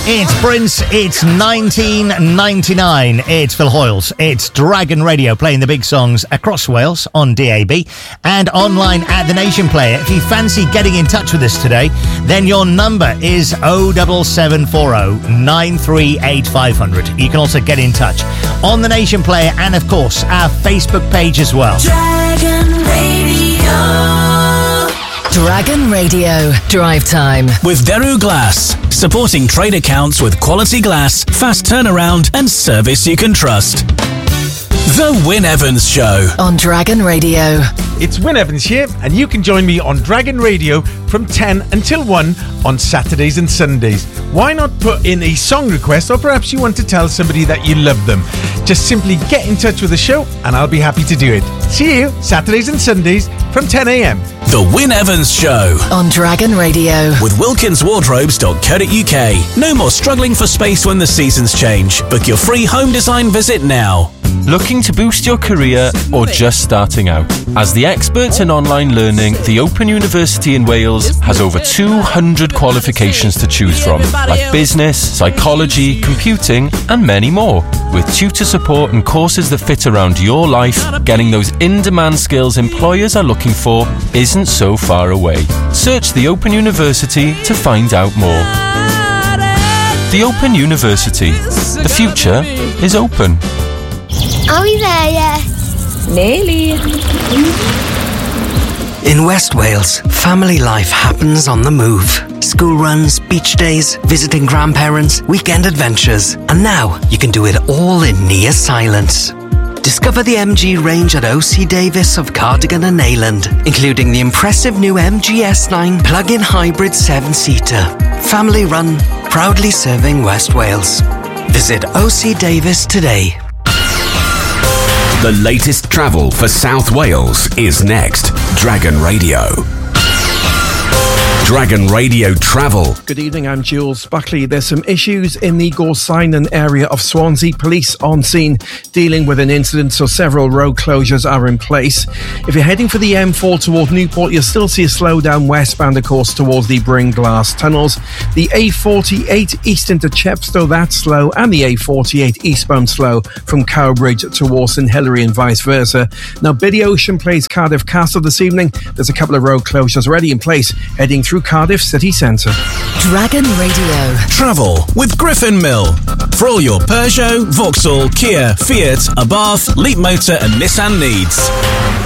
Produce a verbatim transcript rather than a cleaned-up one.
It's Prince, it's nineteen ninety-nine, it's Phil Hoyles, it's Dragon Radio playing the big songs across Wales on D A B and online at The Nation Player. If you fancy getting in touch with us today, then your number is oh seven seven four oh nine three eight five hundred. You can also get in touch on The Nation Player and, of course, our Facebook page as well. Dragon Radio. Dragon Radio Drive Time with Veru Glass, supporting trade accounts with quality glass, fast turnaround and service you can trust. The Wyn Evans Show on Dragon Radio. It's Wyn Evans here, and you can join me on Dragon Radio from ten until one on Saturdays and Sundays. Why not put in a song request, or perhaps you want to tell somebody that you love them? Just simply get in touch with the show and I'll be happy to do it. See you Saturdays and Sundays from ten a.m. The Wyn Evans Show on Dragon Radio with wilkins wardrobes dot co dot uk. No more struggling for space when the seasons change. Book your free home design visit now. Looking to boost your career or just starting out? As the experts in online learning, the Open University in Wales has over two hundred qualifications to choose from, like business, psychology, computing and many more. With tutor support and courses that fit around your life, getting those in-demand skills employers are looking for isn't so far away. Search the Open University to find out more. The Open University. The future is open. Are we there yet? Nearly. In West Wales, family life happens on the move. School runs, beach days, visiting grandparents, weekend adventures. And now you can do it all in near silence. Discover the M G range at O C Davis of Cardigan and Neyland, including the impressive new M G S nine plug-in hybrid seven-seater. Family run, proudly serving West Wales. Visit O C Davis today. The latest travel for South Wales is next. Dragon Radio. Dragon Radio Travel. Good evening, I'm Jules Buckley. There's some issues in the Gorsinan area of Swansea. Police on scene dealing with an incident, so several road closures are in place. If you're heading for the M four toward Newport, you'll still see a slowdown westbound, of course, towards the Bringlass tunnels. The A forty-eight east into Chepstow, that's slow, and the A forty-eight eastbound slow from Cowbridge towards St Hilary and vice versa. Now, Biddy Ocean plays Cardiff Castle this evening. There's a couple of road closures already in place, heading through Cardiff city centre. Dragon Radio. Travel with Griffin Mill. For all your Peugeot, Vauxhall, Kia, Fiat, Abarth, Leap Motor and Nissan needs.